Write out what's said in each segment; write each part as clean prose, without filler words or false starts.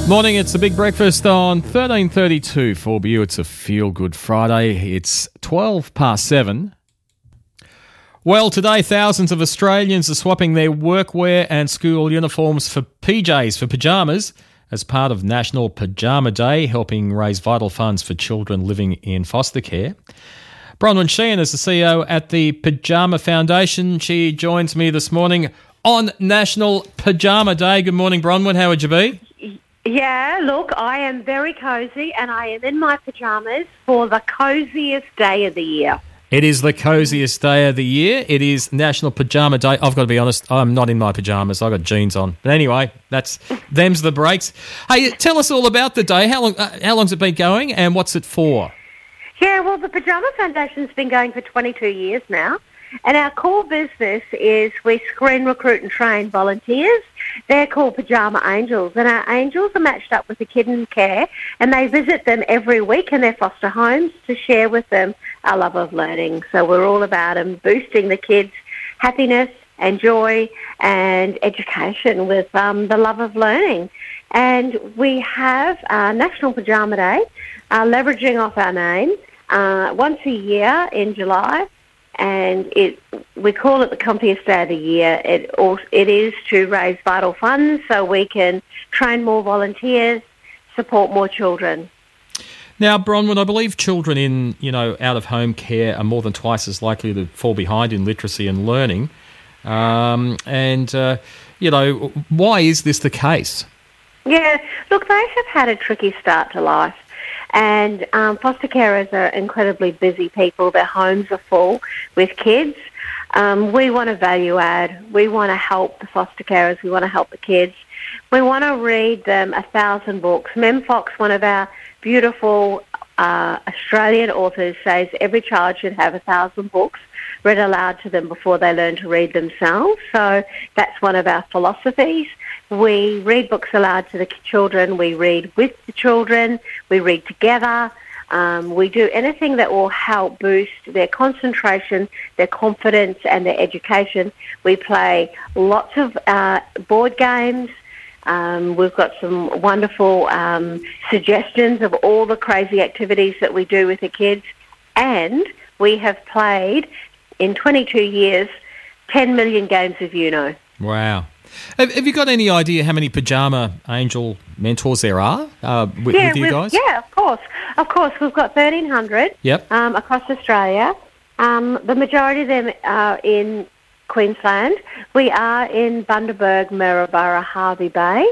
Morning, it's the Big Breakfast on 13:32 for you. It's a feel-good Friday. It's 7:12. Well, today thousands of Australians are swapping their workwear and school uniforms for PJs, for pyjamas, as part of National Pyjama Day, helping raise vital funds for children living in foster care. Bronwyn Sheehan is the CEO at the Pyjama Foundation. She joins me this morning on National Pyjama Day. Good morning, Bronwyn. How would you be? Yeah, look, I am very cosy and I am in my pyjamas for the cosiest day of the year. It is the cosiest day of the year. It is National Pyjama Day. I've got to be honest, I'm not in my pyjamas. I've got jeans on. But anyway, them's the breaks. Hey, tell us all about the day. How long's it been going and what's it for? Yeah, well, the Pyjama Foundation's been going for 22 years now. And our core business is we screen, recruit and train volunteers. They're called Pyjama Angels. And our angels are matched up with the kid in care and they visit them every week in their foster homes to share with them our love of learning. So we're all about boosting the kids' happiness and joy and education with the love of learning. And we have National Pyjama Day, leveraging off our name, once a year in July. And we call it the comfiest day of the year. It is to raise vital funds so we can train more volunteers, support more children. Now, Bronwyn, I believe children in out-of-home care are more than twice as likely to fall behind in literacy and learning. Why is this the case? Yeah, look, they have had a tricky start to life. And foster carers are incredibly busy people. Their homes are full with kids. We want to value add. We want to help the foster carers. We want to help the kids. We want to read them 1,000 books. Mem Fox, one of our beautiful Australian authors, says every child should have 1,000 books read aloud to them before they learn to read themselves. So that's one of our philosophies. We read books aloud to the children. We read with the children. We read together. We do anything that will help boost their concentration, their confidence and their education. We play lots of board games. We've got some wonderful suggestions of all the crazy activities that we do with the kids. And we have played, in 22 years, 10 million games of Uno. Wow. Have you got any idea how many Pyjama Angel mentors there are with you guys? Yeah, of course. Of course, we've got 1,300 across Australia. The majority of them are in Queensland. We are in Bundaberg, Maryborough, Hervey Bay.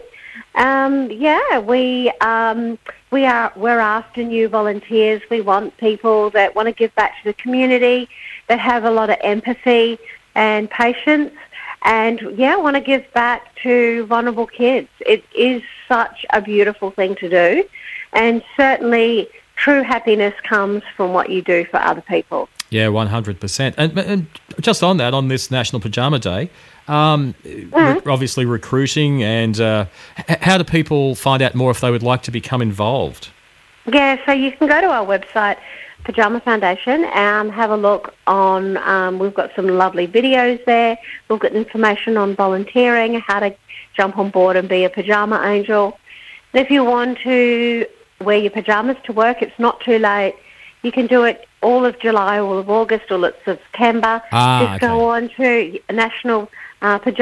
We're after new volunteers. We want people that want to give back to the community, that have a lot of empathy and patience. And, want to give back to vulnerable kids. It is such a beautiful thing to do. And certainly true happiness comes from what you do for other people. Yeah, 100%. And just on that, on this National Pyjama Day, obviously recruiting and how do people find out more if they would like to become involved? Yeah, so you can go to our website, Pyjama Foundation, and have a look on, we've got some lovely videos there. We've got information on volunteering, how to jump on board and be a pyjama angel. And if you want to wear your pyjamas to work, it's not too late. You can do it all of July, all of August, all of September. Go on to National Pyjama